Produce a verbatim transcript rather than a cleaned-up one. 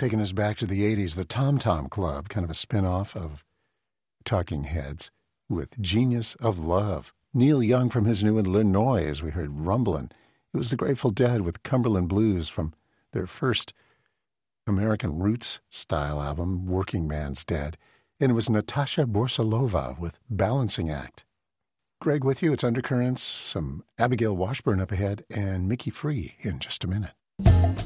taking us back to the eighties, the Tom Tom Club, kind of a spin-off of Talking Heads, with Genius of Love. Neil Young from his new Illinois, as we heard, Rumblin'. It was the Grateful Dead with Cumberland Blues from their first American Roots-style album, Working Man's Dead. And it was Natasha Borsalova with Balancing Act. Greg with you. It's Undercurrents, some Abigail Washburn up ahead, and Mickey Free in just a minute.